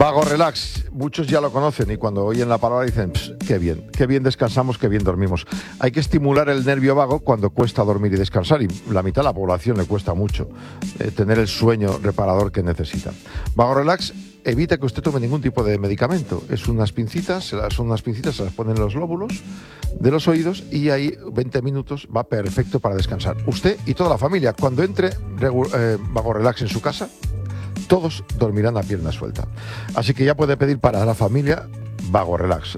Vago Relax, muchos ya lo conocen y cuando oyen la palabra dicen, qué bien descansamos, qué bien dormimos. Hay que estimular el nervio vago cuando cuesta dormir y descansar, y la mitad de la población le cuesta mucho tener el sueño reparador que necesita. Vago Relax evita que usted tome ningún tipo de medicamento. Son unas pincitas, se las ponen en los lóbulos de los oídos y ahí 20 minutos va perfecto para descansar. Usted y toda la familia, cuando entre Vago Relax en su casa, todos dormirán a pierna suelta. Así que ya puede pedir para la familia Vago Relax,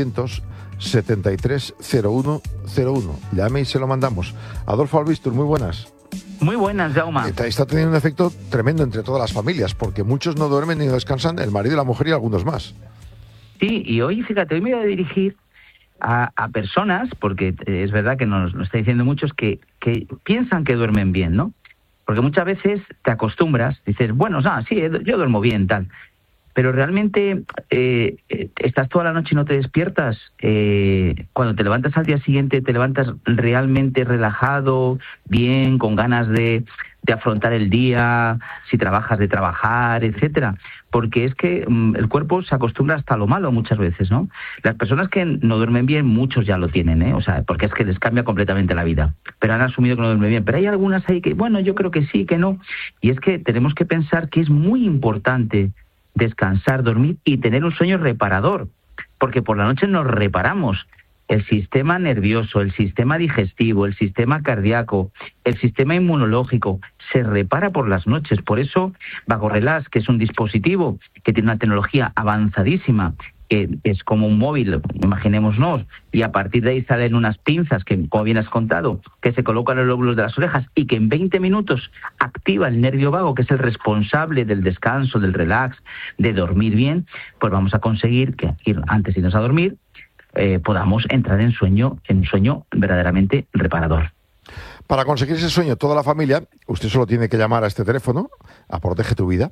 973-0101. Llame y se lo mandamos. Adolfo Albistur, muy buenas. Muy buenas, Jaume. Está teniendo un efecto tremendo entre todas las familias, porque muchos no duermen ni descansan, el marido y la mujer y algunos más. Sí, y hoy, fíjate, hoy me voy a dirigir a personas, porque es verdad que nos está diciendo muchos que piensan que duermen bien, ¿no? Porque muchas veces te acostumbras, dices, bueno, sí, yo duermo bien, tal. Pero realmente estás toda la noche y no te despiertas. Cuando te levantas al día siguiente, te levantas realmente relajado, bien, con ganas de afrontar el día, si trabajas, de trabajar, etcétera. Porque es que el cuerpo se acostumbra hasta lo malo muchas veces, ¿no? Las personas que no duermen bien, muchos ya lo tienen, ¿eh? O sea, porque es que les cambia completamente la vida. Pero han asumido que no duermen bien. Pero hay algunas ahí que, bueno, yo creo que sí, que no. Y es que tenemos que pensar que es muy importante descansar, dormir y tener un sueño reparador. Porque por la noche nos reparamos. El sistema nervioso, el sistema digestivo, el sistema cardíaco, el sistema inmunológico se repara por las noches. Por eso Vago Relax, que es un dispositivo que tiene una tecnología avanzadísima, que es como un móvil, imaginémonos, y a partir de ahí salen unas pinzas que, como bien has contado, que se colocan en los lóbulos de las orejas y que en 20 minutos activa el nervio vago, que es el responsable del descanso, del relax, de dormir bien. Pues vamos a conseguir que antes de irnos a dormir podamos entrar en sueño verdaderamente reparador. Para conseguir ese sueño, toda la familia, usted solo tiene que llamar a este teléfono, a Protege tu Vida,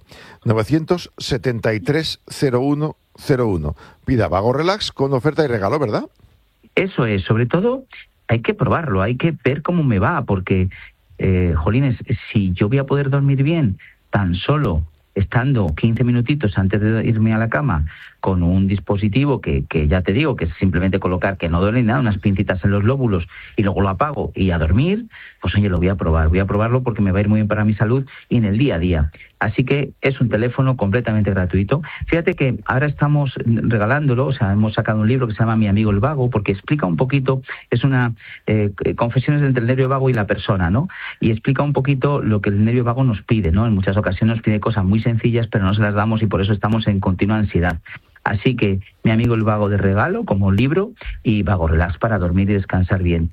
973-0101. Pida Vago Relax con oferta y regalo, ¿verdad? Eso es, sobre todo hay que probarlo, hay que ver cómo me va, porque, jolines, si yo voy a poder dormir bien tan solo estando 15 minutitos antes de irme a la cama con un dispositivo que ya te digo, que es simplemente colocar, que no duele nada, unas pincitas en los lóbulos y luego lo apago y a dormir, pues oye, voy a probarlo porque me va a ir muy bien para mi salud y en el día a día. Así que es un teléfono completamente gratuito. Fíjate que ahora estamos regalándolo, o sea, hemos sacado un libro que se llama Mi amigo el vago, porque explica un poquito, es una confesiones entre el nervio vago y la persona, ¿no? Y explica un poquito lo que el nervio vago nos pide, ¿no? En muchas ocasiones nos pide cosas muy sencillas, pero no se las damos y por eso estamos en continua ansiedad. Así que Mi amigo el vago de regalo como libro y Vago Relax para dormir y descansar bien.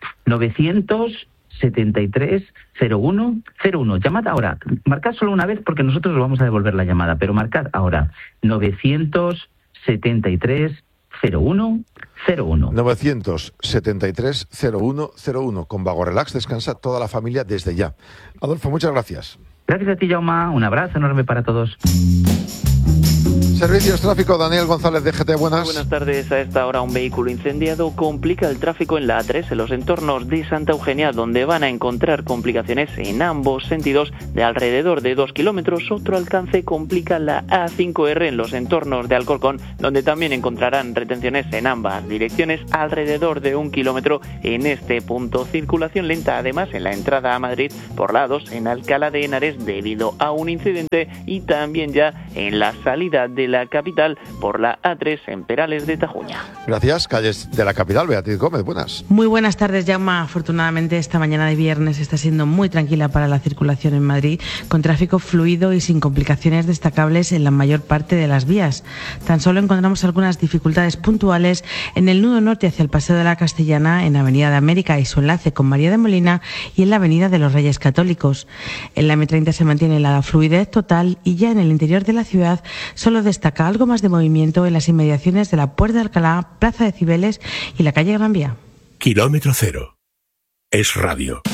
973-0101. Llamad ahora. Marcad solo una vez porque nosotros os vamos a devolver la llamada, pero marcad ahora. 973-0101. 973-0101. Con Vago Relax descansa toda la familia desde ya. Adolfo, muchas gracias. Gracias a ti, Jaume. Un abrazo enorme para todos. Servicios Tráfico, Daniel González de GT, buenas. Buenas tardes. A esta hora un vehículo incendiado complica el tráfico en la A3 en los entornos de Santa Eugenia, donde van a encontrar complicaciones en ambos sentidos de alrededor de 2 kilómetros. Otro alcance complica la A5R en los entornos de Alcorcón, donde también encontrarán retenciones en ambas direcciones alrededor de 1 kilómetro en este punto. Circulación lenta además en la entrada a Madrid por la A2 en Alcalá de Henares debido a un incidente y también ya en la salida de la capital por la A3 en Perales de Tajuña. Gracias. Calles de la capital, Beatriz Gómez, buenas. Muy buenas tardes, Jaume. Afortunadamente esta mañana de viernes está siendo muy tranquila para la circulación en Madrid, con tráfico fluido y sin complicaciones destacables en la mayor parte de las vías. Tan solo encontramos algunas dificultades puntuales en el nudo norte hacia el Paseo de la Castellana, en Avenida de América y su enlace con María de Molina y en la Avenida de los Reyes Católicos. En la M30 se mantiene la fluidez total y ya en el interior de la ciudad solo destaca algo más de movimiento en las inmediaciones de la Puerta de Alcalá, Plaza de Cibeles y la calle Gran Vía. Kilómetro Cero. Es radio.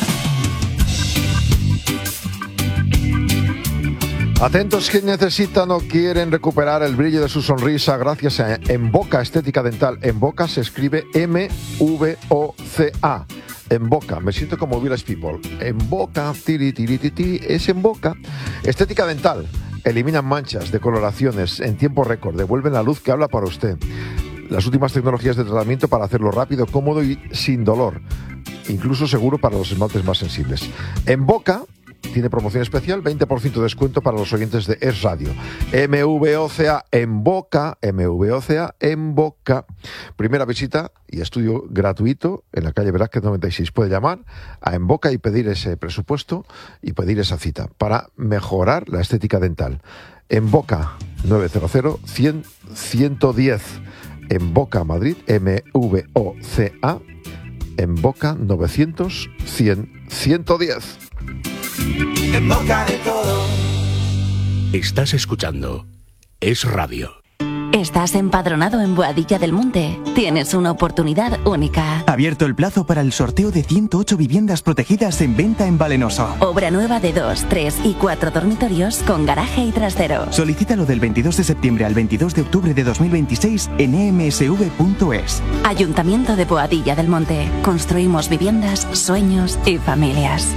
Atentos que necesitan o quieren recuperar el brillo de su sonrisa gracias a Emboca Estética Dental. Emboca se escribe M-V-O-C-A. Emboca, me siento como Village People. Emboca, tiri, tiri, tiri, es Emboca Estética Dental. eliminan manchas, decoloraciones en tiempo récord, devuelven la luz que habla para usted. Las últimas tecnologías de tratamiento para hacerlo rápido, cómodo y sin dolor. Incluso seguro para los esmaltes más sensibles. En Boca tiene promoción especial, 20% de descuento para los oyentes de Es Radio. MVOCA en Boca, MVOCA en Boca. Primera visita y estudio gratuito en la calle Velázquez 96. Puede llamar a En Boca y pedir ese presupuesto y pedir esa cita para mejorar la estética dental. En Boca, 900-100-110. En Boca, Madrid, MVOCA. En Boca, 900-100-110. En boca de todo. Estás escuchando Es Radio. ¿Estás empadronado en Boadilla del Monte? Tienes una oportunidad única. Abierto el plazo para el sorteo de 108 viviendas protegidas en venta en Valenoso. Obra nueva de 2, 3 y 4 dormitorios con garaje y trastero. Solicítalo del 22 de septiembre al 22 de octubre de 2026 en emsv.es. Ayuntamiento de Boadilla del Monte. Construimos viviendas, sueños y familias.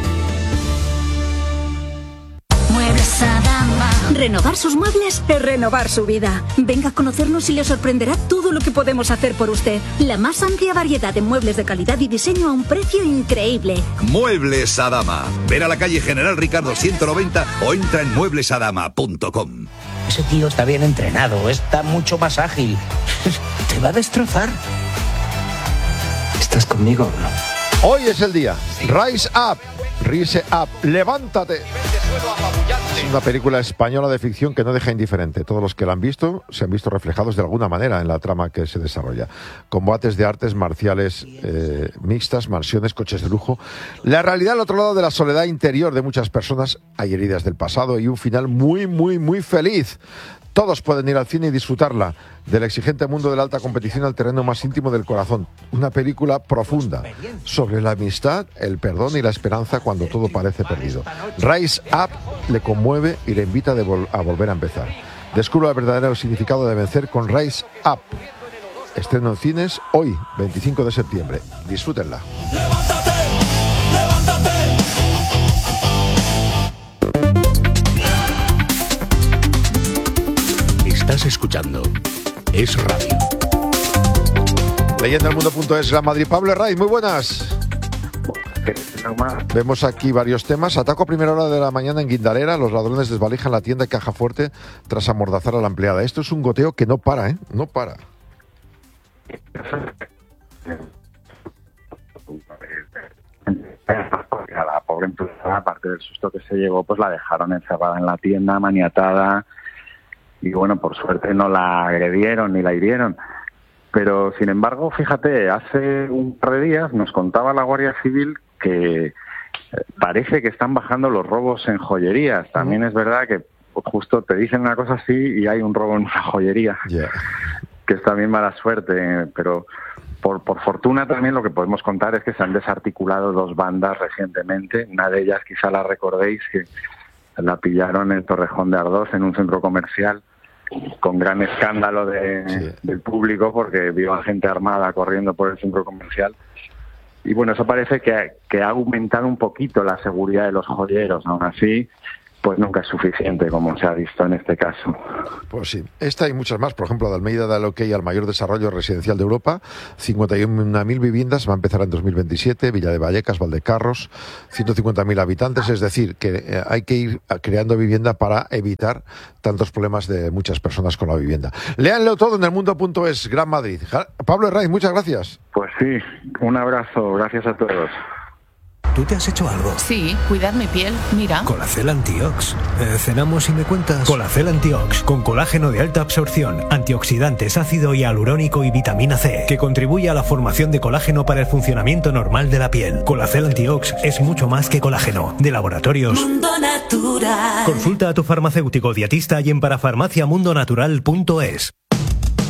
Muebles Adama. Renovar sus muebles es renovar su vida. Venga a conocernos y le sorprenderá todo lo que podemos hacer por usted. La más amplia variedad de muebles de calidad y diseño a un precio increíble. Muebles Adama. Ven a la calle General Ricardo 190 o entra en mueblesadama.com. Ese tío está bien entrenado, está mucho más ágil. Te va a destrozar. ¿Estás conmigo o no? Hoy es el día. Rise Up. Rise Up. Levántate. Es una película española de ficción que no deja indiferente. Todos los que la han visto se han visto reflejados de alguna manera en la trama que se desarrolla. Combates de artes marciales mixtas, mansiones, coches de lujo. La realidad al otro lado de la soledad interior de muchas personas. Hay heridas del pasado y un final muy, muy, muy feliz. Todos pueden ir al cine y disfrutarla. Del exigente mundo de la alta competición al terreno más íntimo del corazón. Una película profunda sobre la amistad, el perdón y la esperanza cuando todo parece perdido. Rise Up le conmueve y le invita a volver a empezar. Descubra el verdadero significado de vencer con Rise Up. Estreno en cines hoy, 25 de septiembre. Disfrútenla. Estás escuchando Es Radio. Leyendaelmundo.es, Gran Madrid. Pablo Herraiz, muy buenas. Vemos aquí varios temas. Ataco a primera hora de la mañana en Guindalera. Los ladrones desvalijan la tienda de Caja Fuerte tras amordazar a la empleada. Esto es un goteo que no para, ¿eh? No para. A la pobre empleada, aparte del susto que se llevó, pues la dejaron encerrada en la tienda, maniatada. Y bueno, por suerte no la agredieron ni la hirieron. Pero, sin embargo, fíjate, hace un par de días nos contaba la Guardia Civil que parece que están bajando los robos en joyerías. También es verdad que justo te dicen una cosa así y hay un robo en una joyería, que es también mala suerte. Pero por fortuna también lo que podemos contar es que se han desarticulado 2 bandas recientemente. Una de ellas quizá la recordéis, que la pillaron en Torrejón de Ardoz, en un centro comercial, con gran escándalo del público porque vio a gente armada corriendo por el centro comercial. Y bueno, eso parece que ha aumentado un poquito la seguridad de los joyeros. Aún así, pues nunca es suficiente, como se ha visto en este caso. Pues sí. Esta y muchas más. Por ejemplo, de Almeida da el ok al mayor desarrollo residencial de Europa. 51.000 viviendas, va a empezar en 2027. Villa de Vallecas, Valdecarros, 150.000 habitantes. Es decir, que hay que ir creando vivienda para evitar tantos problemas de muchas personas con la vivienda. Léanlo todo en elmundo.es, Gran Madrid. Pablo Herraiz, muchas gracias. Pues sí, un abrazo. Gracias a todos. ¿Tú te has hecho algo? Sí, cuidar mi piel, mira. Colacel Antiox. ¿Cenamos y me cuentas? Colacel Antiox, con colágeno de alta absorción, antioxidantes, ácido hialurónico y vitamina C, que contribuye a la formación de colágeno para el funcionamiento normal de la piel. Colacel Antiox es mucho más que colágeno. De Laboratorios Mundo Natural. Consulta a tu farmacéutico dietista y en parafarmaciamundonatural.es.